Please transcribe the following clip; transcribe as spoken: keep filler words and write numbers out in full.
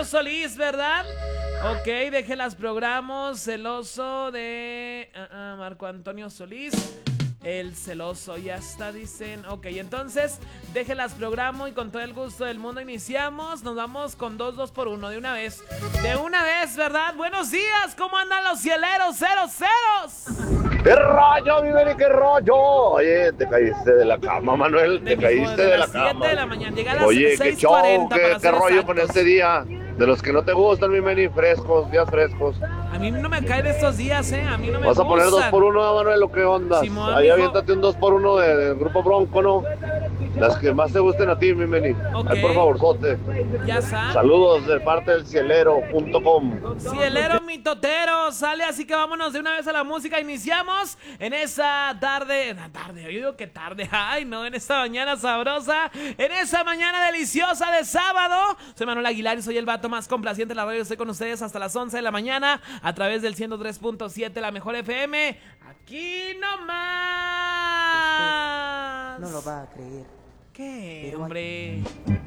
Antonio Solís, ¿verdad? Ok, déjelas programos. Celoso de uh, uh, Marco Antonio Solís. El celoso, ya está, dicen. Ok, entonces, déjelas programo y con todo el gusto del mundo iniciamos. Nos vamos con dos, dos por uno de una vez. De una vez, ¿verdad? Buenos días, ¿cómo andan los cieleros? ¡Ceros, ceros! ¡Qué rollo, mi Beni, qué rollo! Oye, te caíste de la cama, Manuel. De Te caíste de de las la cama. siete de la mañana, llegué a las Oye, qué seis show, cuarenta qué, para qué ser rollo exactos. con este día. De los que no te gustan, mi Beni, frescos, días frescos. A mí no me cae de estos días, ¿eh? A mí no me ¿Vas a gustan. poner dos por uno, Manuel, o qué onda? Simón, Ahí mijo. aviéntate un dos por uno de- del grupo Bronco, ¿no? Las que más te gusten a ti, mi Beni. Ok. Ay, por favor, sote. Ya está. Saludos de parte del cielero punto com. Cielero mitotero, sale, así que vámonos de una vez a la música. Iniciamos en esa tarde, en la tarde, yo digo que tarde, ay no, en esta mañana sabrosa, en esa mañana deliciosa de sábado. Soy Manuel Aguilar y soy el vato más complaciente de la radio. Estoy con ustedes hasta las once de la mañana a través del ciento tres punto siete, la mejor F M. Aquí nomás. No lo va a creer. ¿Qué, Pero hombre?